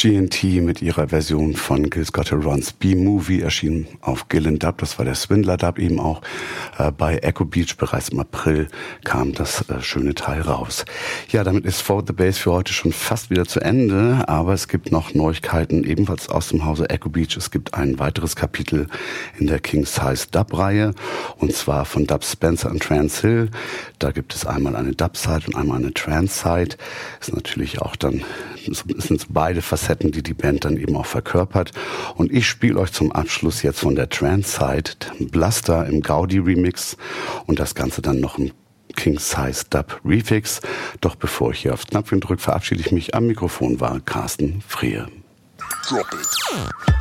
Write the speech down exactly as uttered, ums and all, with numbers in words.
G N T mit ihrer Version von Gil Scott-Herons B-Movie erschien auf Gillen Dub, das war der Swindler Dub eben auch. Äh, bei Echo Beach bereits im April kam das äh, schöne Teil raus. Ja, damit ist Forward the Bass für heute schon fast wieder zu Ende, aber es gibt noch Neuigkeiten, ebenfalls aus dem Hause Echo Beach. Es gibt ein weiteres Kapitel in der King Size Dub-Reihe, und zwar von Dub Spencer und Trance Hill. Da gibt es einmal eine Dub-Side und einmal eine Trance-Side. Ist natürlich auch dann, es sind beide Facetten, die die Band dann eben auch verkörpert. Und ich spiele euch zum Abschluss jetzt von der Trance-Side Blaster im Gaudi-Remix und das Ganze dann noch im King Size Dub Refix. Doch bevor ich hier aufs Knöpfchen drücke, verabschiede ich mich. Am Mikrofon war Carsten Frehe. Drop it.